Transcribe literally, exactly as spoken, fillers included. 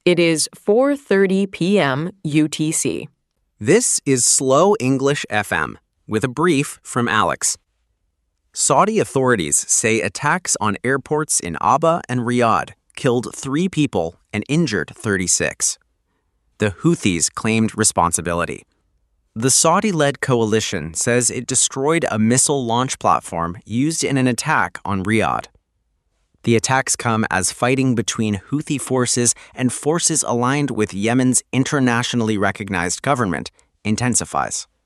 It is four thirty p m U T C. This is Slow English F M with a brief from Alex. Saudi authorities say attacks on airports in Aba and Riyadh killed three people and injured thirty-six. The Houthis claimed responsibility. The Saudi-led coalition says it destroyed a missile launch platform used in an attack on Riyadh. The attacks come as fighting between Houthi forces and forces aligned with Yemen's internationally recognized government intensifies.